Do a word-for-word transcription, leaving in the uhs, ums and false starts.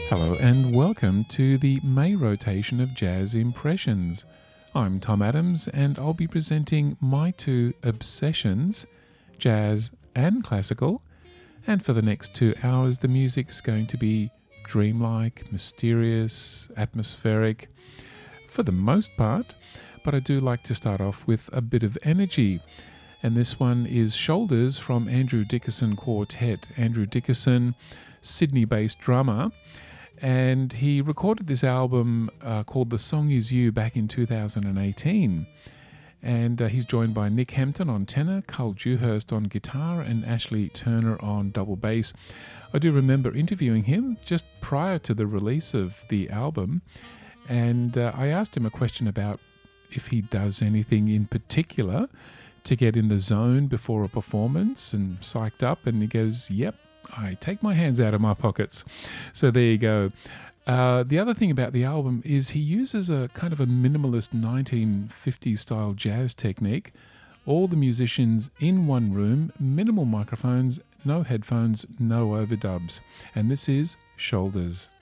Hello and welcome to the May rotation of Jazz Impressions. I'm Tom Adams and I'll be presenting my two obsessions, jazz and classical. And for the next two hours, the music's going to be dreamlike, mysterious, atmospheric, for the most part. But I do like to start off with a bit of energy. And this one is Shoulders from Andrew Dickerson Quartet. Andrew Dickerson, Sydney-based drummer. And he recorded this album uh, called The Song Is You back in two thousand eighteen. And uh, he's joined by Nick Hampton on tenor, Carl Dewhurst on guitar, and Ashley Turner on double bass. I do remember interviewing him just prior to the release of the album. And uh, I asked him a question about if he does anything in particular to get in the zone before a performance and psyched up. And he goes, yep, I take my hands out of my pockets. So there you go. Uh, the other thing about the album is he uses a kind of a minimalist nineteen fifties style jazz technique. All the musicians in one room, minimal microphones, no headphones, no overdubs. And this is Shoulders.